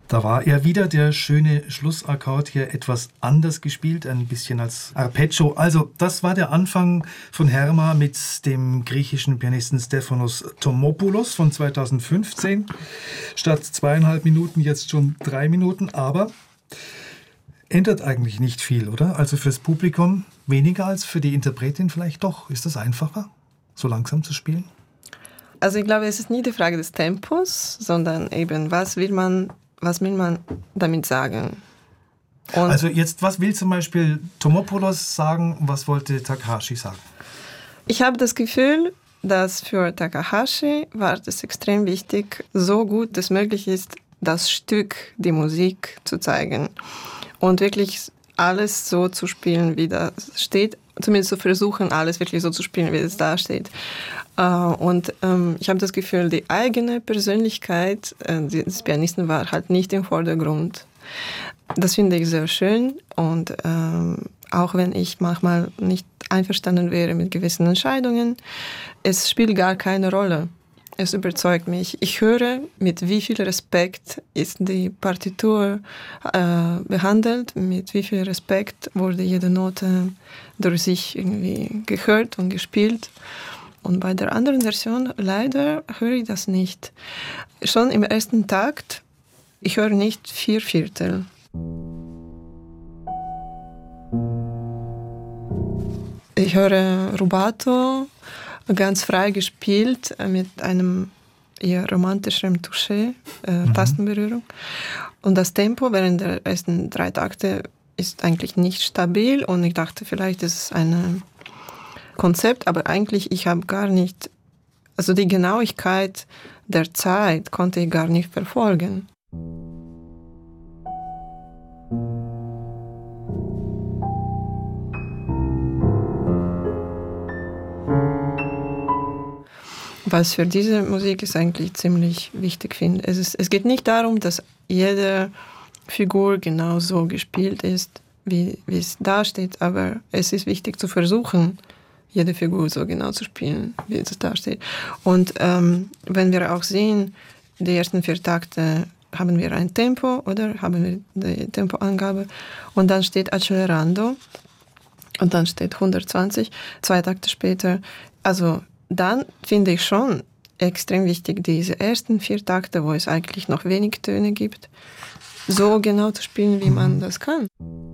Da war er wieder, der schöne Schlussakkord hier etwas anders gespielt, ein bisschen als Arpeggio. Also das war der Anfang von Herma mit dem griechischen Pianisten Stefanos Tomopoulos von 2015. Statt 2,5 Minuten jetzt schon 3 Minuten, aber ändert eigentlich nicht viel, oder? Also fürs Publikum weniger als für die Interpretin vielleicht doch. Ist das einfacher, so langsam zu spielen? Also ich glaube, es ist nie die Frage des Tempos, sondern eben, was will man damit sagen? Und also jetzt, was will zum Beispiel Tomopoulos sagen, was wollte Takahashi sagen? Ich habe das Gefühl, dass für Takahashi war es extrem wichtig, so gut es möglich ist, das Stück, die Musik zu zeigen und wirklich alles so zu spielen, wie das steht, zumindest zu versuchen, alles wirklich so zu spielen, wie es da steht. Und ich habe das Gefühl, die eigene Persönlichkeit des Pianisten war halt nicht im Vordergrund. Das finde ich sehr schön und auch wenn ich manchmal nicht einverstanden wäre mit gewissen Entscheidungen, es spielt gar keine Rolle. Es überzeugt mich. Ich höre, mit wie viel Respekt ist die Partitur behandelt, mit wie viel Respekt wurde jede Note durch sich irgendwie gehört und gespielt. Und bei der anderen Version, leider, höre ich das nicht. Schon im ersten Takt, ich höre nicht 4/4. Ich höre Rubato ganz frei gespielt mit einem eher romantischem Touché, Tastenberührung. Und das Tempo während der ersten 3 Takte ist eigentlich nicht stabil und ich dachte, vielleicht ist es ein Konzept, aber eigentlich ich habe gar nicht, also die Genauigkeit der Zeit konnte ich gar nicht verfolgen. Was für diese Musik ist eigentlich ziemlich wichtig finde. Es geht nicht darum, dass jede Figur genau so gespielt ist, wie es da steht, aber es ist wichtig zu versuchen, jede Figur so genau zu spielen, wie es da steht. Und wenn wir auch sehen, die ersten 4 Takte haben wir ein Tempo oder haben wir die Tempoangabe und dann steht Accelerando und dann steht 120, 2 Takte später. Also dann finde ich schon extrem wichtig, diese ersten 4 Takte, wo es eigentlich noch wenig Töne gibt, so genau zu spielen, wie man das kann.